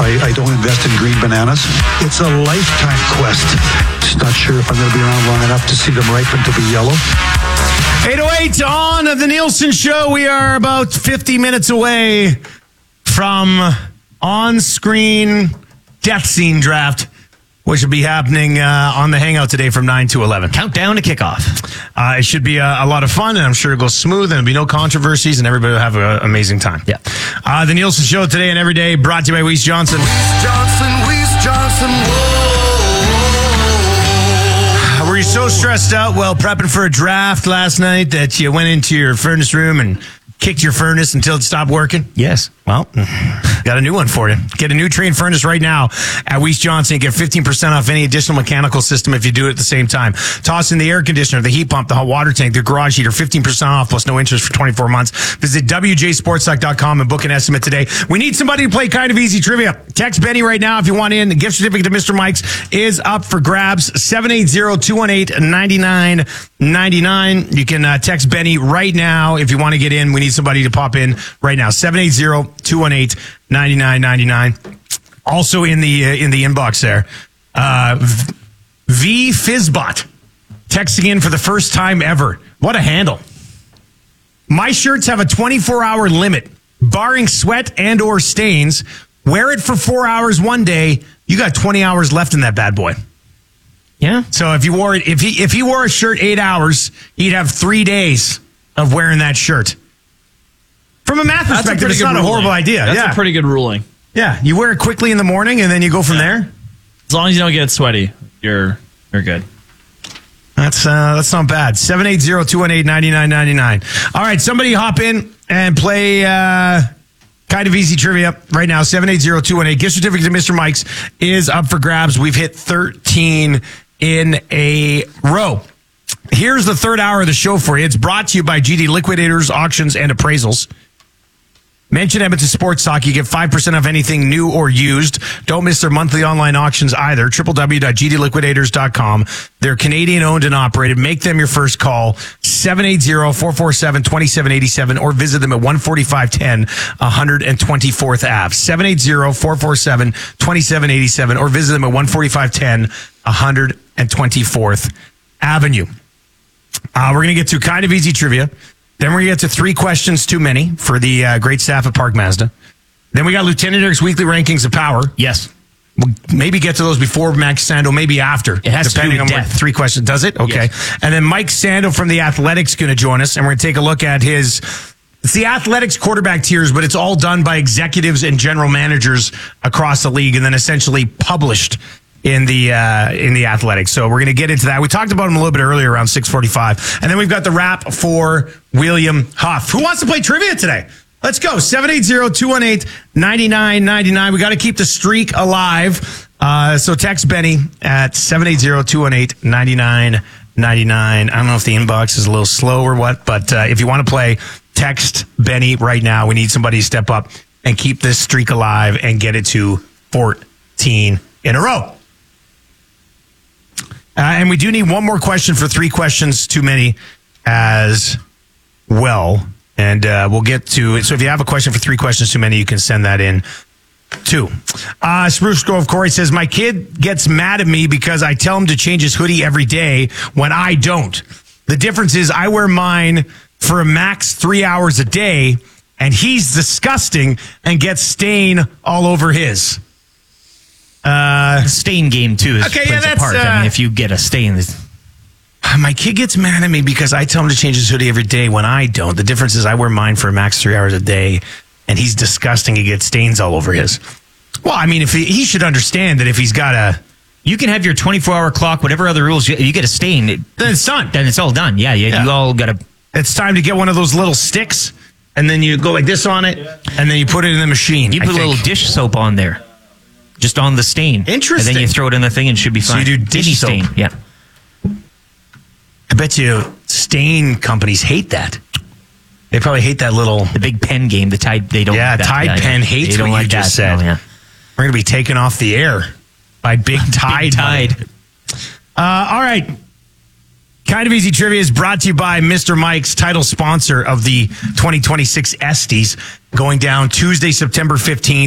I don't invest in green bananas. It's a lifetime quest. Just not sure if I'm going to be around long enough to see them ripen to be yellow. 8:08 on the Nielsen Show. We are about 50 minutes away from on-screen death scene draft, which will be happening on the Hangout today from 9 to 11. Countdown to kickoff. It should be a lot of fun, and I'm sure it'll go smooth, and there'll be no controversies, and everybody will have an amazing time. Yeah. The Nielsen Show today and every day, brought to you by Weiss Johnson. Weiss Johnson, whoa. Were you so stressed out while prepping for a draft last night that you went into your furnace room and kicked your furnace until it stopped working? Yes. Well, got a new one for you. Get a new Trane furnace right now at Weiss Johnson. Get 15% off any additional mechanical system if you do it at the same time. Toss in the air conditioner, the heat pump, the hot water tank, the garage heater, 15% off plus no interest for 24 months. Visit WJSportsTalk.com and book an estimate today. We need somebody to play Kind of Easy Trivia. Text Benny right now if you want in. The gift certificate to Mr. Mike's is up for grabs. 780-218-9999. You can text Benny right now if you want to get in. We need somebody to pop in right now. 780-218-9999. Also in the inbox there, V Fizzbot texting in for the first time ever. What a handle. My shirts have a 24-hour limit, barring sweat and or stains. Wear it for 4 hours one day. You got 20 hours left in that bad boy. Yeah. So if you wore it, if he wore a shirt 8 hours, he'd have 3 days of wearing that shirt. From a math perspective, it's not a horrible idea. That's a pretty good ruling. Yeah, you wear it quickly in the morning, and then you go from there. As long as you don't get sweaty, you're good. That's not bad. 780-218-9999. All right, somebody hop in and play Kind of Easy Trivia right now. 780-218. Gift certificate to Mr. Mike's is up for grabs. We've hit 13 in a row. Here's the third hour of the show for you. It's brought to you by GD Liquidators, Auctions, and Appraisals. Mention Edmonton Sports Talk. You get 5% off anything new or used. Don't miss their monthly online auctions either. www.gdliquidators.com. They're Canadian owned and operated. Make them your first call. 780-447-2787 or visit them at 14510 124th Ave. 780-447-2787 or visit them at 14510 124th Avenue. We're going to get to Kind of Easy Trivia. Then we're going to get to 3 questions too many for the great staff at Park Mazda. Then we got Lieutenant Eric's weekly rankings of power. Yes. We'll maybe get to those before Max Sando, maybe after. It has depending to do with on death. what 3 questions. Does it? Okay. Yes. And then Mike Sando from the Athletics going to join us, and we're going to take a look at his... It's the Athletics quarterback tiers, but it's all done by executives and general managers across the league and then essentially published in the Athletics. So we're going to get into that. We talked about him a little bit earlier around 6:45. And then we've got the wrap for William Huff. Who wants to play trivia today? Let's go. 780-218-9999. We got to keep the streak alive. So text Benny at 780-218-9999. I don't know if the inbox is a little slow or what, but if you want to play, text Benny right now. We need somebody to step up and keep this streak alive and get it to 14 in a row. And we do need one more question for 3 questions too many as well. And we'll get to it. So if you have a question for 3 questions too many, you can send that in too. Spruce Grove Corey says, my kid gets mad at me because I tell him to change his hoodie every day when I don't. The difference is I wear mine for a max 3 hours a day, and he's disgusting and gets stain all over his. Stain game, too, plays a part. I mean, if you get a stain... My kid gets mad at me because I tell him to change his hoodie every day when I don't. The difference is I wear mine for a max 3 hours a day, and he's disgusting. He gets stains all over his. Well, I mean, if he should understand that if he's got a... You can have your 24-hour clock, whatever other rules, you get a stain. Then it's done. Then it's all done. Yeah. You all got to... It's time to get one of those little sticks, and then you go like this on it, and then you put it in the machine. You put a little dish soap on there. Just on the stain. Interesting. And then you throw it in the thing and it should be fine. So you do dish soap. Stain. Yeah. I bet you stain companies hate that. They probably hate that little... The big pen game. The Tide, they don't like that. Tide Pen hates what you just said. No, yeah. We're going to be taken off the air by Big Tide. Big Tide. All right. Kind of Easy Trivia is brought to you by Mr. Mike's, title sponsor of the 2026 Estes, going down Tuesday, September 15th.